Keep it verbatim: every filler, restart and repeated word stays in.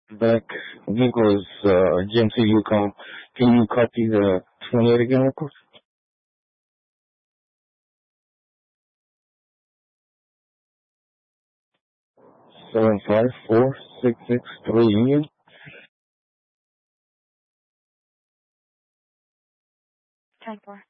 Back, Nicholas, uh, G M C Yukon. Can you copy the twenty-eight again, real quick? seven five four six six three Union. ten four.